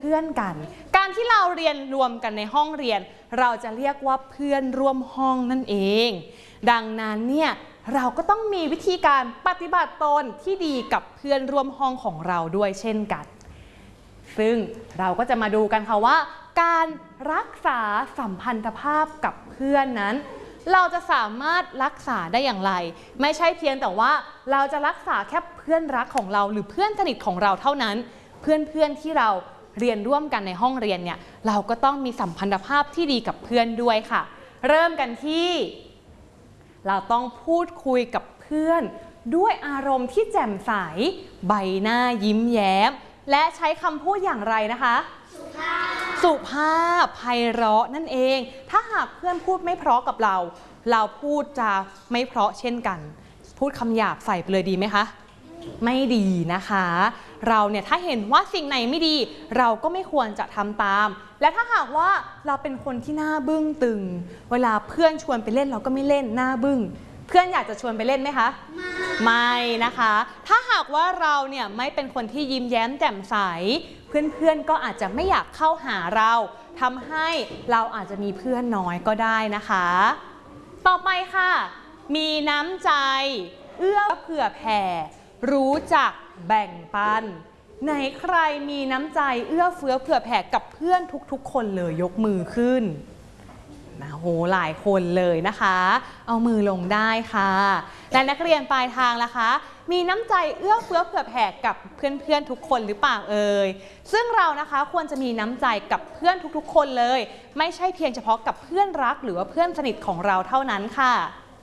เพื่อนกันการที่เราเรียนรวมกันในห้องเรียนเราจะเรียกว่าเพื่อนร่วมห้องนั่นเองดังนั้นเนี่ยเราก็ต้องมีวิธีการปฏิบัติตนที่ดีกับเพื่อนร่วมห้องของเราด้วยเช่นกันซึ่งเราก็จะมาดูกันค่ะว่าการรักษาสัมพันธภาพกับเพื่อนนั้นเราจะสามารถรักษาได้อย่างไรไม่ใช่เพียงแต่ว่าเราจะรักษาแค่เพื่อนรักของเราหรือเพื่อนสนิทของเราเท่านั้นเพื่อนที่เราเรียนร่วมกันในห้องเรียนเนี่ยเราก็ต้องมีสัมพันธภาพที่ดีกับเพื่อนด้วยค่ะเริ่มกันที่เราต้องพูดคุยกับเพื่อนด้วยอารมณ์ที่แจ่มใสใบหน้ายิ้มแย้มและใช้คำพูดอย่างไรนะคะสุภาพไพเราะนั่นเองถ้าหากเพื่อนพูดไม่เพราะกับเราพูดจะไม่เพราะเช่นกันพูดคำหยาบใส่ไปเลยดีไหมคะไม่ดีนะคะเราเนี่ยถ้าเห็นว่าสิ่งไหนไม่ดีเราก็ไม่ควรจะทำตามและถ้าหากว่าเราเป็นคนที่หน้าบึ้งตึงเวลาเพื่อนชวนไปเล่นเราก็ไม่เล่นหน้าบึ้งเพื่อนอยากจะชวนไปเล่นไหมคะไม่นะคะถ้าหากว่าเราเนี่ยไม่เป็นคนที่ยิ้มแย้มแจ่มใสเพื่อนก็อาจจะไม่อยากเข้าหาเราทำให้เราอาจจะมีเพื่อนน้อยก็ได้นะคะต่อไปค่ะมีน้ำใจเอื้อเผื่อแผ่รู้จักแบ่งปันไหนใครมีน้ำใจเอื้อเฟื้อเผื่อแผ่กับเพื่อนทุกๆคนเลยยกมือขึ้นนะโหหลายคนเลยนะคะเอามือลงได้ค่ะและนักเรียนปลายทางล่ะคะมีน้ำใจเอื้อเฟื้อเผื่อแผ่กับเพื่อนๆทุกคนหรือเปล่าเอ่ยซึ่งเรานะคะควรจะมีน้ำใจกับเพื่อนทุกๆคนเลยไม่ใช่เพียงเฉพาะกับเพื่อนรักหรือว่าเพื่อนสนิทของเราเท่านั้นค่ะ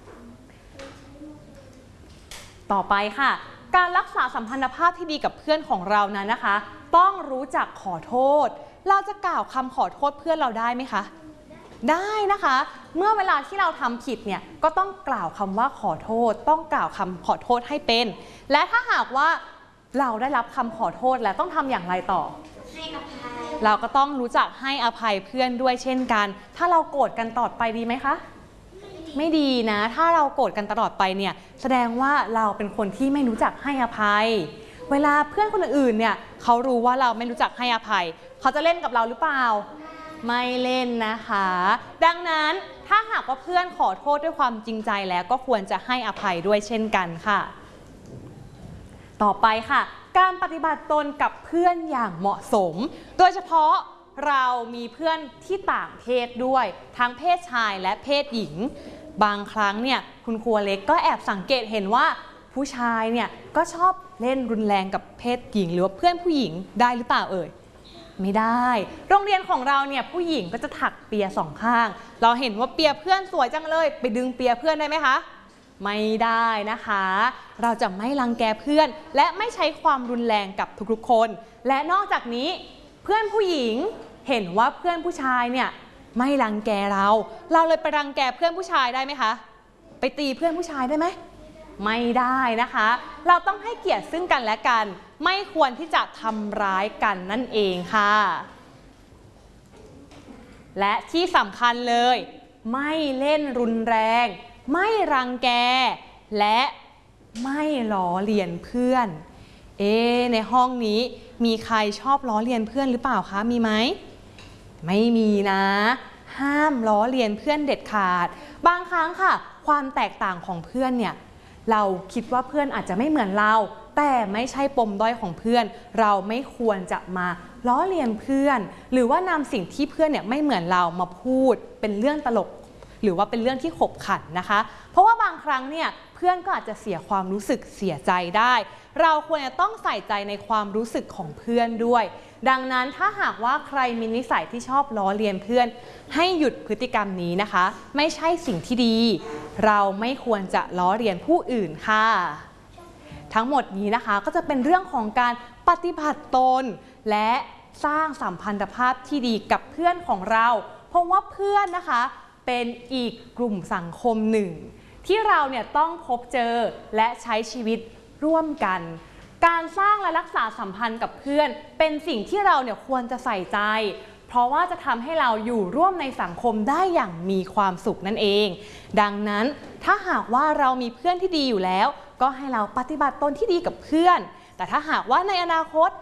ต่อไปค่ะการรักษาสัมพันธภาพที่ดีกับเพื่อนของเรานั้นนะคะต้องรู้จักขอโทษเราจะกล่าวคำขอโทษเพื่อนเราได้ไหมคะได้นะคะเมื่อเวลาที่เราทำผิดเนี่ยก็ต้องกล่าวคำว่าขอโทษต้องกล่าวคำขอโทษให้เป็นและถ้าหากว่าเราได้รับคำขอโทษแล้วต้องทำอย่างไรต่อให้อภัยเราก็ต้องรู้จักให้อภัยเพื่อนด้วยเช่นกันถ้าเราโกรธกันต่อไปดีไหมคะไม่ดีนะถ้าเราโกรธกันตลอดไปเนี่ยแสดงว่าเราเป็นคนที่ไม่รู้จักให้อภัยเวลาเพื่อนคนอื่นเนี่ยเขารู้ว่าเราไม่รู้จักให้อภัยเขาจะเล่นกับเราหรือเปล่าไม่เล่นนะคะดังนั้นถ้าหากว่าเพื่อนขอโทษด้วยความจริงใจแล้วก็ควรจะให้อภัยด้วยเช่นกันค่ะต่อไปค่ะการปฏิบัติตนกับเพื่อนอย่างเหมาะสมโดยเฉพาะเรามีเพื่อนที่ต่างเพศด้วยทั้งเพศชายและเพศหญิงบางครั้งเนี่ยคุณครูเล็กก็แอบสังเกตเห็นว่าผู้ชายเนี่ยก็ชอบเล่นรุนแรงกับเพศหญิงหรือว่าเพื่อนผู้หญิงได้หรือเปล่าเอ่ยไม่ได้โรงเรียนของเราเนี่ยผู้หญิงก็จะถักเปียสองข้างเราเห็นว่าเปียเพื่อนสวยจังเลยไปดึงเปียเพื่อนได้ไหมคะไม่ได้นะคะเราจะไม่รังแกเพื่อนและไม่ใช้ความรุนแรงกับทุกๆคนและนอกจากนี้เพื่อนผู้หญิงเห็นว่าเพื่อนผู้ชายเนี่ยไม่รังแกเราเลยไปรังแกเพื่อนผู้ชายได้ไหมคะไปตีเพื่อนผู้ชายได้ไหมไม่ได้นะคะเราต้องให้เกียรติซึ่งกันและกันไม่ควรที่จะทำร้ายกันนั่นเองค่ะและที่สำคัญเลยไม่เล่นรุนแรงไม่รังแกและไม่ล้อเลียนเพื่อนในห้องนี้มีใครชอบล้อเลียนเพื่อนหรือเปล่าคะมีไหมไม่มีนะห้ามล้อเลียนเพื่อนเด็ดขาดบางครั้งค่ะความแตกต่างของเพื่อนเนี่ยเราคิดว่าเพื่อนอาจจะไม่เหมือนเราแต่ไม่ใช่ปมด้อยของเพื่อนเราไม่ควรจะมาล้อเลียนเพื่อนหรือว่านำสิ่งที่เพื่อนเนี่ยไม่เหมือนเรามาพูดเป็นเรื่องตลกหรือว่าเป็นเรื่องที่ขบขันนะคะเพราะว่าบางครั้งเนี่ยเพื่อนก็อาจจะเสียความรู้สึกเสียใจได้เราควรจะต้องใส่ใจในความรู้สึกของเพื่อนด้วยดังนั้นถ้าหากว่าใครมีนิสัยที่ชอบล้อเลียนเพื่อนให้หยุดพฤติกรรมนี้นะคะไม่ใช่สิ่งที่ดีเราไม่ควรจะล้อเลียนผู้อื่นค่ะทั้งหมดนี้นะคะก็จะเป็นเรื่องของการปฏิบัติตนและสร้างสัมพันธภาพที่ดีกับเพื่อนของเราเพราะว่าเพื่อนนะคะเป็นอีกกลุ่มสังคมหนึ่งที่เราเนี่ยต้องพบเจอและใช้ชีวิตร่วมกันการสร้างและรักษาสัมพันธ์กับเพื่อนเป็นสิ่งที่เราเนี่ยควรจะใส่ใจเพราะว่าจะทำให้เราอยู่ร่วมในสังคมได้อย่างมีความสุขนั่นเองดังนั้นถ้าหากว่าเรามีเพื่อนที่ดีอยู่แล้วก็ให้เราปฏิบัติตนที่ดีกับเพื่อนแต่ถ้าหากว่าในอนาคต